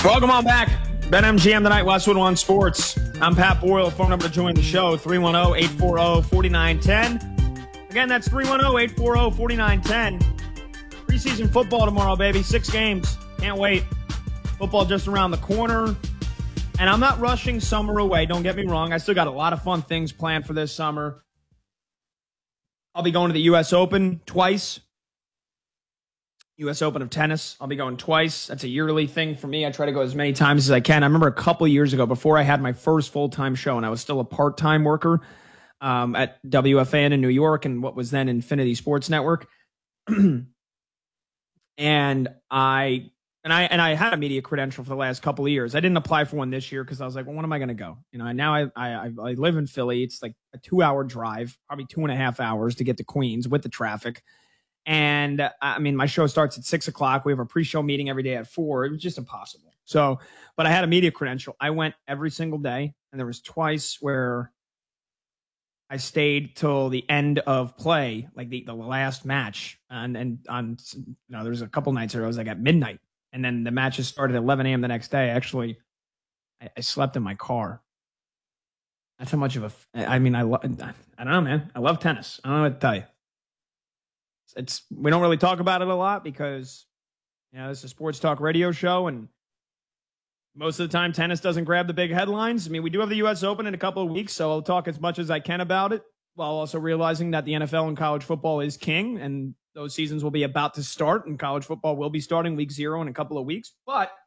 Welcome on back. Ben MGM tonight, Westwood One Sports. I'm Pat Boyle. Phone number to join the show, 310-840-4910. Again, that's 310-840-4910. Preseason football tomorrow, baby. 6 games. Can't wait. Football just around the corner. And I'm not rushing summer away. Don't get me wrong. I still got a lot of fun things planned for this summer. I'll be going to the U.S. Open twice. U.S. Open of tennis. I'll be going twice. That's a yearly thing for me. I try to go as many times as I can. I remember a couple years ago, before I had my first full-time show, and I was still a part-time worker at WFAN in New York and what was then Infinity Sports Network. and I had a media credential for the last couple of years. I didn't apply for one this year because I was like, well, when am I going to go? You know, and now I live in Philly. It's like a 2-hour drive, probably 2.5 hours to get to Queens with the traffic. And I mean, my show starts at 6 o'clock. We have a pre-show meeting every day at 4. It was just impossible. So, but I had a media credential. I went every single day, and there was twice where I stayed till the end of play, like the last match. And on, you know, there's a couple nights where I was like at midnight, and then the matches started at 11 a.m. the next day. Actually, I slept in my car. That's how much of a, I mean, I don't know, man. I love tennis. I don't know what to tell you. We don't really talk about it a lot because, you know, it's a sports talk radio show, and most of the time tennis doesn't grab the big headlines. I mean, we do have the U.S. Open in a couple of weeks, so I'll talk as much as I can about it, while also realizing that the NFL and college football is king, and those seasons will be about to start, and college football will be starting week 0 in a couple of weeks. But